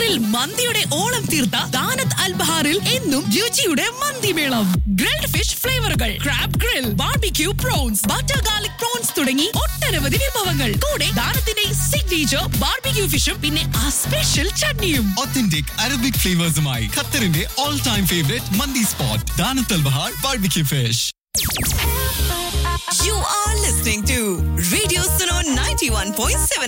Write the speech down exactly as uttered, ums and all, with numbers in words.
ഖത്തറിൽ മന്തിയുടെ ഓളം തീർത്ത ദാനത്ത് അൽബഹാറിൽ എന്നും രുചിയുടെ മന്തിമേളം. Grilled fish ഫ്ലേവറുകൾ, crab grill, barbecue prawns, butter garlic prawns തുടങ്ങി ഒട്ടനവധി വിഭവങ്ങൾ. കൂടെ ദാനത്തിന്റെ സിഗ്നേച്ചർ ബാർബിക്യൂ ഫിഷും പിന്നെ ആ സ്പെഷ്യൽ ചട്നിയും. ഒത്തന്റിക് അറബിക് ഫ്ലേവേഴ്സുമായി ഖത്തറിന്റെ all time favourite mandi spot ദാനത്ത് Al Bahar barbecue fish. You are listening to Radio Suno ninety-one point seven